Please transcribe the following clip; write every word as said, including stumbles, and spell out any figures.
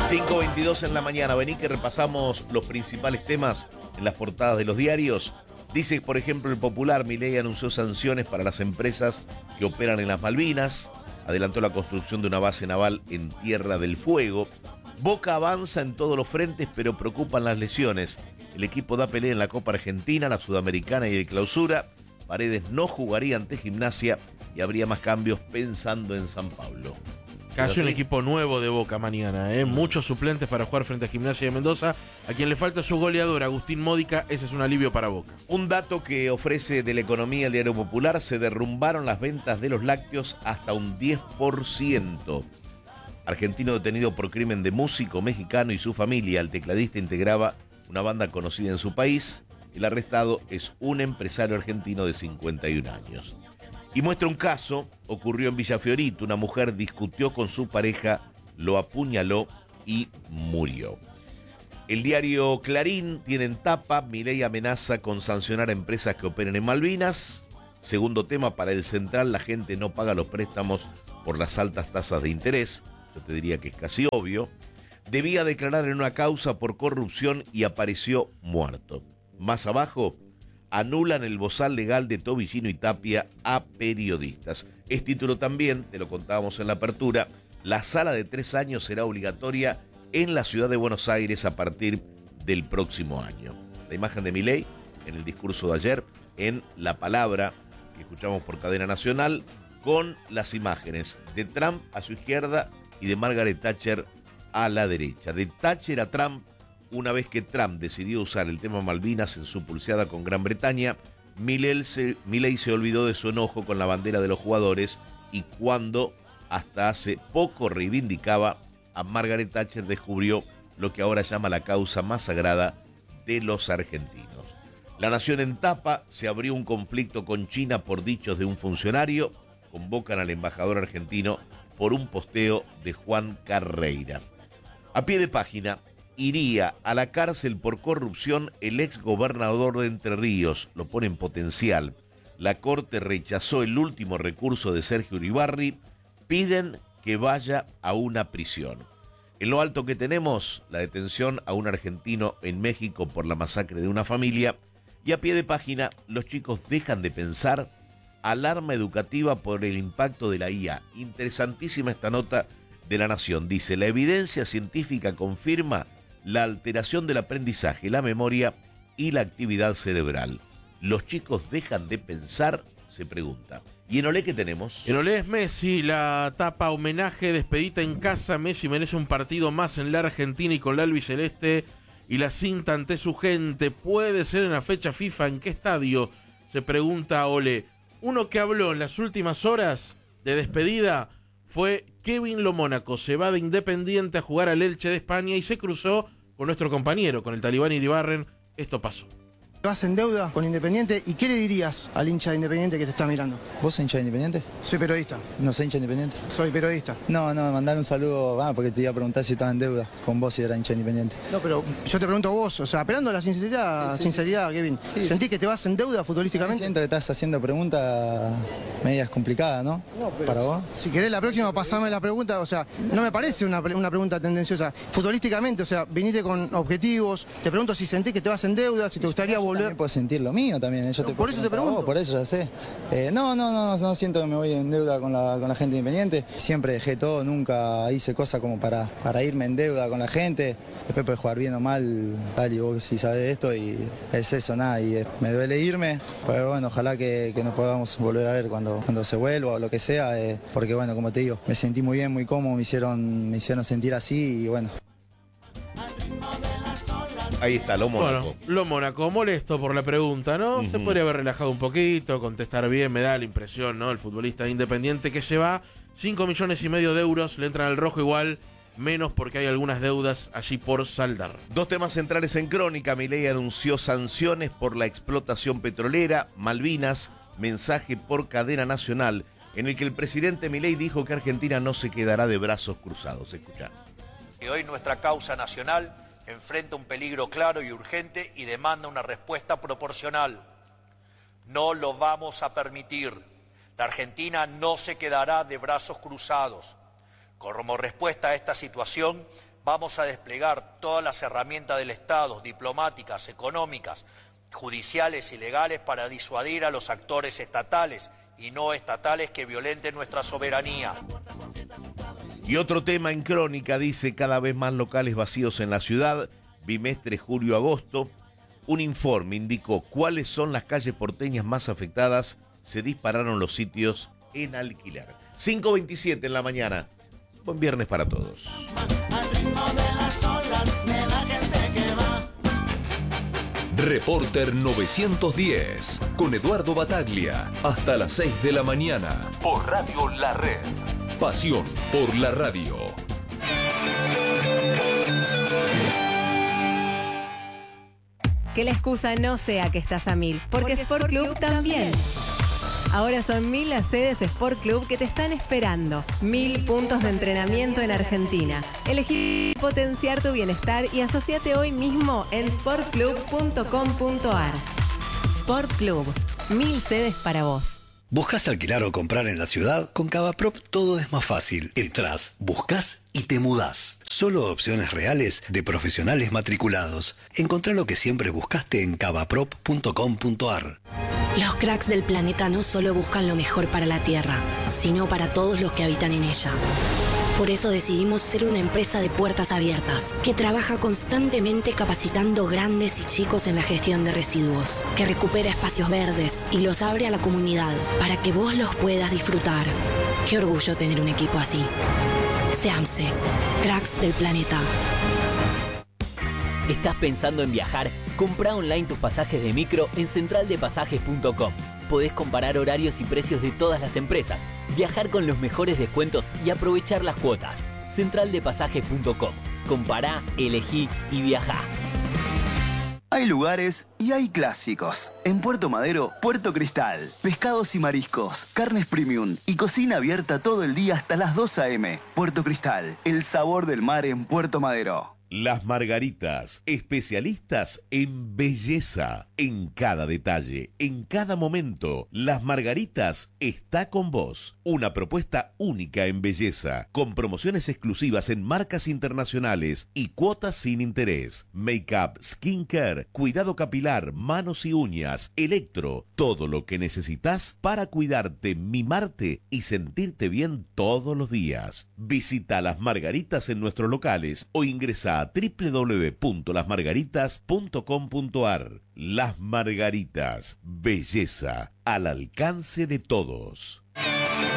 cinco veintidós en la mañana. Vení que repasamos los principales temas en las portadas de los diarios. Dice, por ejemplo, el Popular: Milei anunció sanciones para las empresas que operan en las Malvinas. Adelantó la construcción de una base naval en Tierra del Fuego. Boca avanza en todos los frentes, pero preocupan las lesiones. El equipo da pelea en la Copa Argentina, la Sudamericana y el Clausura. Paredes no jugaría ante Gimnasia y habría más cambios pensando en San Pablo. Casi un equipo nuevo de Boca mañana, ¿eh? Muchos suplentes para jugar frente a Gimnasia de Mendoza. A quien le falta su goleador, Agustín Módica, ese es un alivio para Boca. Un dato que ofrece de la economía el Diario Popular: se derrumbaron las ventas de los lácteos hasta un diez por ciento. Argentino detenido por crimen de músico mexicano y su familia. El tecladista integraba una banda conocida en su país. El arrestado es un empresario argentino de cincuenta y un años. Y muestra un caso, ocurrió en Villa Fiorito. Una mujer discutió con su pareja, lo apuñaló y murió. El diario Clarín tiene en tapa: Milei amenaza con sancionar a empresas que operen en Malvinas. Segundo tema para el Central: la gente no paga los préstamos por las altas tasas de interés. Yo te diría que es casi obvio. Debía declarar en una causa por corrupción y apareció muerto. Más abajo: anulan el bozal legal de Tobillino y Tapia a periodistas. Es título también, te lo contábamos en la apertura: la sala de tres años será obligatoria en la ciudad de Buenos Aires a partir del próximo año. La imagen de Milei en el discurso de ayer, en La Palabra, que escuchamos por Cadena Nacional, con las imágenes de Trump a su izquierda y de Margaret Thatcher a la derecha. De Thatcher a Trump. Una vez que Trump decidió usar el tema Malvinas en su pulseada con Gran Bretaña, Milei se, Milei se olvidó de su enojo con la bandera de los jugadores, y cuando hasta hace poco reivindicaba a Margaret Thatcher, descubrió lo que ahora llama la causa más sagrada de los argentinos. La Nación en tapa: se abrió un conflicto con China por dichos de un funcionario. Convocan al embajador argentino por un posteo de Juan Carreira. A pie de página: iría a la cárcel por corrupción el ex gobernador de Entre Ríos. Lo pone en potencial. La Corte rechazó el último recurso de Sergio Uribarri. Piden que vaya a una prisión. En lo alto que tenemos, la detención a un argentino en México por la masacre de una familia. Y a pie de página: los chicos dejan de pensar. Alarma educativa por el impacto de la I A. Interesantísima esta nota de La Nación. Dice: la evidencia científica confirma la alteración del aprendizaje, la memoria y la actividad cerebral. ¿Los chicos dejan de pensar?, se pregunta. ¿Y en Olé qué tenemos? En Olé es Messi, la tapa: homenaje, despedida en casa. Messi merece un partido más en la Argentina y con la albiceleste, y la cinta ante su gente. ¿Puede ser en la fecha FIFA? ¿En qué estadio?, se pregunta Olé. Uno que habló en las últimas horas de despedida fue Kevin Lo Mónaco. Se va de Independiente a jugar al Elche de España y se cruzó con nuestro compañero, con el talibán Iribarren. Esto pasó. Vas en deuda con Independiente, ¿y qué le dirías al hincha de Independiente que te está mirando? ¿Vos sos hincha de Independiente? Soy periodista. ¿No soy hincha de Independiente? Soy periodista. No, no, mandar un saludo, ah, porque te iba a preguntar si estaba en deuda con vos, si era hincha de Independiente. No, pero yo te pregunto a vos, o sea, apelando a la sinceridad, sí, sí, sinceridad, sí. Kevin. Sí. ¿Sentís que te vas en deuda futbolísticamente? Siento que estás haciendo preguntas medias complicadas, ¿no? No, pero para vos. Si querés la próxima pasarme la pregunta, o sea, no me parece una, una pregunta tendenciosa. Futbolísticamente, o sea, viniste con objetivos, te pregunto si sentís que te vas en deuda, si te gustaría volver. También puedo sentirlo mío también. Yo no, te por eso te pregunto. Vos, por eso ya sé. Eh, no, no, no, no, no siento que me voy en deuda con la, con la gente independiente. Siempre dejé todo, nunca hice cosas como para, para irme en deuda con la gente. Después puede jugar bien o mal, tal, y vos sí sabés esto, y es eso, nada. Y es, me duele irme, pero bueno, ojalá que, que nos podamos volver a ver cuando, cuando se vuelva o lo que sea, eh, porque bueno, como te digo, me sentí muy bien, muy cómodo, me hicieron, me hicieron sentir así y bueno. Ahí está, Lo Mónaco. Bueno, Lo Mónaco, molesto por la pregunta, ¿no? Uh-huh. Se podría haber relajado un poquito, contestar bien, me da la impresión, ¿no? El futbolista Independiente que se va, cinco millones y medio de euros, le entran al rojo igual, menos porque hay algunas deudas allí por saldar. Dos temas centrales en crónica. Milei anunció sanciones por la explotación petrolera. Malvinas, mensaje por Cadena Nacional, en el que el presidente Milei dijo que Argentina no se quedará de brazos cruzados. Escuchá. Y hoy nuestra causa nacional enfrenta un peligro claro y urgente y demanda una respuesta proporcional. No lo vamos a permitir. La Argentina no se quedará de brazos cruzados. Como respuesta a esta situación, Vamos a desplegar todas las herramientas del Estado, diplomáticas, económicas, judiciales y legales para disuadir a los actores estatales y no estatales que violenten nuestra soberanía. Y otro tema en crónica, dice: cada vez más locales vacíos en la ciudad, bimestre julio-agosto. Un informe indicó cuáles son las calles porteñas más afectadas. Se dispararon los sitios en alquiler. cinco veintisiete en la mañana. Buen viernes para todos. Reporter novecientos diez, con Eduardo Bataglia, hasta las seis de la mañana, por Radio La Red. Pasión por la radio. Que la excusa no sea que estás a mil, porque, porque Sport Club, Club también. Ahora son mil las sedes Sport Club que te están esperando. Mil puntos de entrenamiento en Argentina. Elegí potenciar tu bienestar y asociate hoy mismo en sport club punto com punto a r. Sport Club, mil sedes para vos. ¿Buscas alquilar o comprar en la ciudad? Con Cavaprop todo es más fácil. Entrás, buscas y te mudás. Solo opciones reales de profesionales matriculados. Encontrá lo que siempre buscaste en cavaprop punto com punto a r. Los cracks del planeta no solo buscan lo mejor para la Tierra, sino para todos los que habitan en ella. Por eso decidimos ser una empresa de puertas abiertas, que trabaja constantemente capacitando grandes y chicos en la gestión de residuos, que recupera espacios verdes y los abre a la comunidad para que vos los puedas disfrutar. Qué orgullo tener un equipo así. SEAMSE, cracks del planeta. ¿Estás pensando en viajar? Comprá online tus pasajes de micro en central de pasajes punto com. Podés comparar horarios y precios de todas las empresas, viajar con los mejores descuentos y aprovechar las cuotas. central de pasajes punto com. Compará, elegí y viajá. Hay lugares y hay clásicos. En Puerto Madero, Puerto Cristal. Pescados y mariscos, carnes premium y cocina abierta todo el día hasta las dos a eme Puerto Cristal, el sabor del mar en Puerto Madero. Las Margaritas, especialistas en belleza, en cada detalle, en cada momento. Las Margaritas está con vos. Una propuesta única en belleza, con promociones exclusivas en marcas internacionales y cuotas sin interés. Make-up, skincare, cuidado capilar, manos y uñas, electro, todo lo que necesitas para cuidarte, mimarte y sentirte bien todos los días. Visita Las Margaritas en nuestros locales o ingresa a doble u doble u doble u punto las margaritas punto com punto a r. Las Margaritas, belleza al alcance de todos.